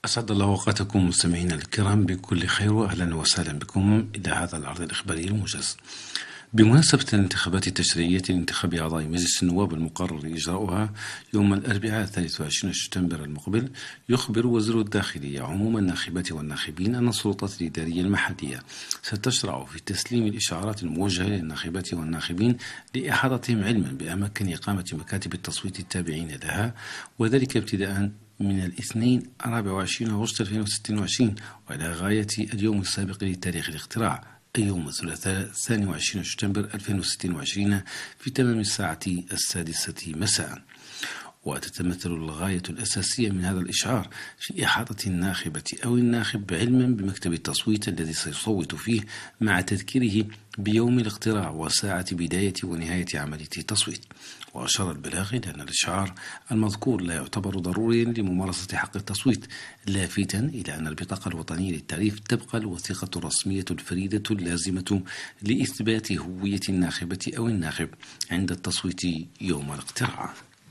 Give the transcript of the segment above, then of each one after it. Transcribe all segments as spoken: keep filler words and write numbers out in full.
أسعد الله أوقاتكم مستمعينا الكرام بكل خير، وأهلا وسهلا بكم إلى هذا العرض الإخباري الموجز. بمناسبة الانتخابات التشريعية لانتخاب أعضاء مجلس النواب المقرر إجراؤها يوم الأربعاء ثالث وعشرين سبتمبر المقبل، يخبر وزير الداخلية عموم الناخبات والناخبين أن السلطات الإدارية المحلية ستشرع في تسليم الإشعارات الموجهة للناخبات والناخبين لإحاطتهم علما بأماكن إقامة مكاتب التصويت التابعين لها، وذلك ابتداء من الاثنين الرابع وعشرين أغسطس ألفين وستة وعشرين وإلى غاية اليوم السابق لتاريخ الاختراع أي يوم الثلاثاء الثاني وعشرين سبتمبر ألفين وستة وعشرين في تمام الساعة السادسة مساء. وتتمثل الغاية الأساسية من هذا الإشعار في إحاطة الناخبة أو الناخب علما بمكتب التصويت الذي سيصوت فيه، مع تذكيره بيوم الاقتراع وساعة بداية ونهاية عملية التصويت. وأشار البلاغي لأن الإشعار المذكور لا يعتبر ضروريا لممارسة حق التصويت، لافتا إلى أن البطاقة الوطنية للتعريف تبقى الوثيقة الرسمية الفريدة اللازمة لإثبات هوية الناخبة أو الناخب عند التصويت يوم الاقتراع.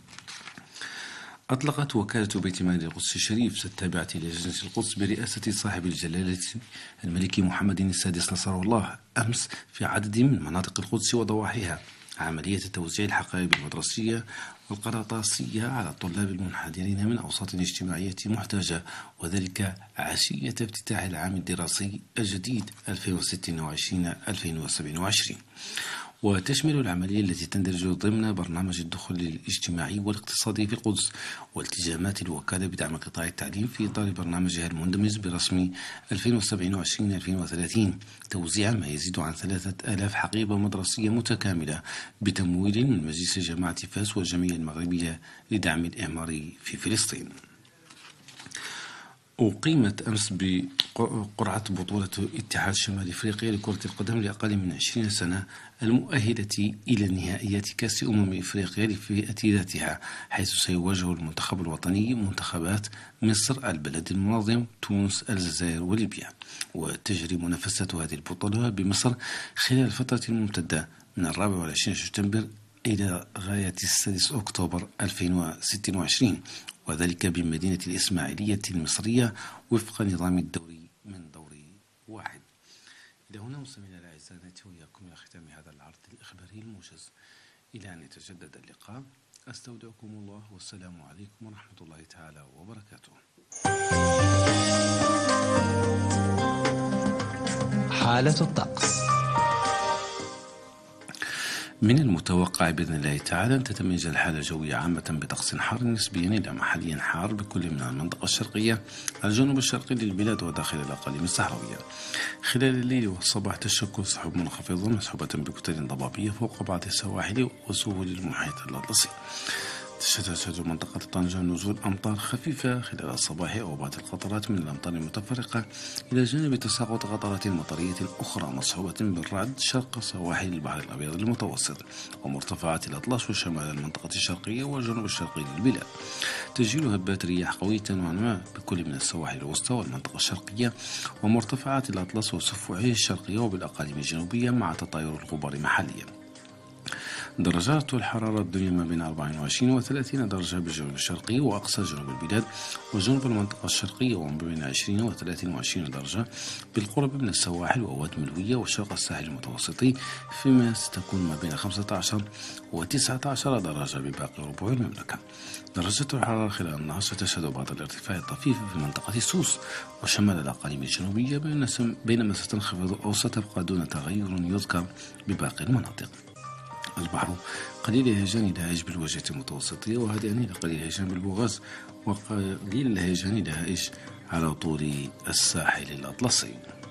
أطلقت وكالة بيت مال القدس الشريف التابعة للجنة القدس برئاسة صاحب الجلالة الملك محمد السادس نصره الله أمس في عدد من مناطق القدس وضواحيها عملية توزيع الحقائب المدرسية والقراطاسية على الطلاب المنحدرين من أوساط اجتماعية محتاجة، وذلك عشية افتتاح العام الدراسي الجديد ألفين وستة وعشرين ألفين وسبعة وعشرين. وتشمل العملية التي تندرج ضمن برنامج الدخول الاجتماعي والاقتصادي في القدس والتزامات الوكالة بدعم قطاع التعليم في إطار برنامجها المندمج برسم ألفين وسبعة وعشرين ألفين وثلاثين، توزيع ما يزيد عن ثلاثة آلاف حقيبة مدرسية متكاملة بتمويل من مجلس جماعة فاس والجمعية المغربية لدعم الإعمار في فلسطين. أقيمت أمس بقرعة بطولة اتحاد شمال إفريقيا لكرة القدم لأقل من عشرين سنة المؤهلة إلى نهائيات كأس أمم إفريقيا لفئة ذاتها، حيث سيواجه المنتخب الوطني منتخبات مصر، البلد المنظم، تونس، الجزائر وليبيا. وتجري منافسة هذه البطولة بمصر خلال الفترة الممتدة من الرابع والعشرين سبتمبر إلى غاية السادس أكتوبر ألفين وستة وعشرين، وذلك بمدينة الإسماعيلية المصرية وفق نظام الدوري من دور واحد. إلى هنا مستمعينا الأعزاء نأتي وإياكم إلى ختام هذا العرض الإخباري الموجز، إلى أن يتجدد اللقاء أستودعكم الله والسلام عليكم ورحمة الله تعالى وبركاته. حالة الطقس. من المتوقع بإذن الله تعالى أن تتميز الحالة الجوية عامة بطقس حار نسبيا إلى محليا حار بكل من المنطقة الشرقية، الجنوب الشرقي للبلاد وداخل الأقاليم الصحراوية. خلال الليل والصباح تشكل سحب منخفضة مسحوبة بكتل ضبابية فوق بعض السواحل وسهول المحيط الأطلسي. تشهد منطقة طنجة نزول أمطار خفيفة خلال الصباح أو بعض القطرات من الأمطار المتفرقة، إلى جانب تساقط قطرات مطرية أخرى مصحوبة بالرعد شرق سواحل البحر الأبيض المتوسط ومرتفعات الأطلس وشمال المنطقة الشرقية والجنوب الشرقي للبلاد. تسجيل هبات رياح قوية نوعا ما بكل من السواحل الوسطى والمنطقة الشرقية ومرتفعات الأطلس وسفوعه الشرقية وبالأقاليم الجنوبية مع تطاير الغبار محليا. درجات الحرارة الدنيا ما بين أربعة وعشرين وثلاثين درجة بالجنوب الشرقي وأقصى جنوب البلاد وجنوب المنطقة الشرقية، وما بين عشرين وثلاثين وعشرين درجة بالقرب من السواحل وواد ملوية وشرق الساحل المتوسطي، فيما ستكون ما بين خمسة عشر وتسعة عشر درجة بباقي ربوع المملكة. درجة الحرارة خلال النهار ستشهد بعض الارتفاع الطفيف في منطقة سوس وشمال الأقاليم الجنوبية، بينما ستنخفض أو ستبقى دون تغير يذكر بباقي المناطق. البحر قليل الهيجان إلى هائج بالوجهة المتوسطية وهادئا إلى قليل الهيجان بالبوغاز وقليل الهيجان إلى هائج على طول الساحل الأطلسي.